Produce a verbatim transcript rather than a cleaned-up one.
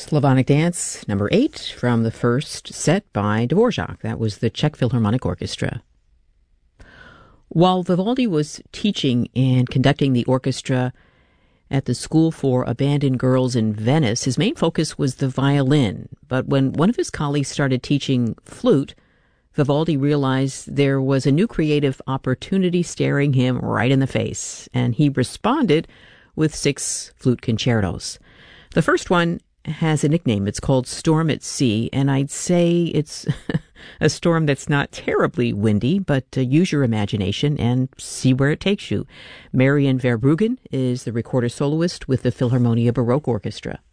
Slavonic Dance, number eight, from the first set by Dvorak. That was the Czech Philharmonic Orchestra. While Vivaldi was teaching and conducting the orchestra at the School for Abandoned Girls in Venice, his main focus was the violin. But when one of his colleagues started teaching flute, Vivaldi realized there was a new creative opportunity staring him right in the face, and he responded with six flute concertos. The first one has a nickname. It's called Storm at Sea, and I'd say it's a storm that's not terribly windy, but uh, use your imagination and see where it takes you. Marian Verbruggen is the recorder soloist with the Philharmonia Baroque Orchestra.